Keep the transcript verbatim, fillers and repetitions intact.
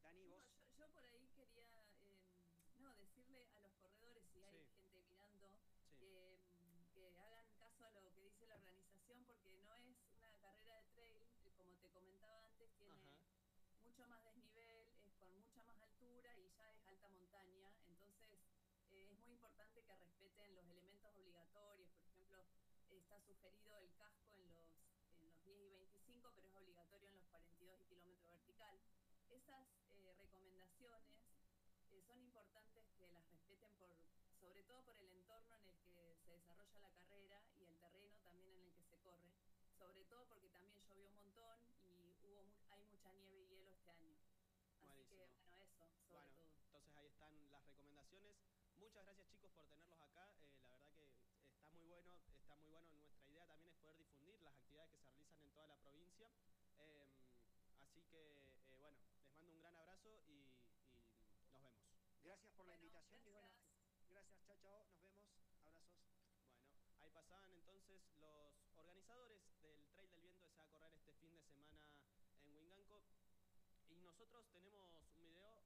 Cani, No, vos. yo, yo por ahí quería eh, no decirle a los corredores, si hay Sí, gente mirando, sí. que, mm, que hagan caso a lo que dice la organización, porque no es una carrera de trail, eh, como te comentaba antes, Ajá. tiene mucho más desnivel, es con mucha más altura y ya es alta montaña, entonces eh, es muy importante que respeten los elementos obligatorios. Por ejemplo, está sugerido el casco en los, en los diez y veinticinco, pero es obligatorio en los cuarenta y dos y kilómetro vertical. Esas eh, recomendaciones eh, son importantes que las respeten, por, sobre todo por el entorno en el que se desarrolla la carrera y el terreno también en el que se corre, sobre todo porque también llovió un montón y hubo hay mucha nieve y hielo este año. Así que, Buenísimo. bueno, eso, sobre Bueno, todo. entonces ahí están las recomendaciones. Muchas gracias, chicos, por tenerlos acá. Eh, la verdad que está muy bueno, está muy bueno. Nuestra idea también es poder difundir las actividades que se realizan en toda la provincia. Eh, así que, eh, bueno, les mando un gran abrazo y, y nos vemos. Gracias por la Bueno, invitación y bueno, gracias. gracias, chao, chao, nos vemos, abrazos. Bueno, ahí pasaban entonces los organizadores del Trail del Viento que se va a correr este fin de semana en Huinganco. Y nosotros tenemos un video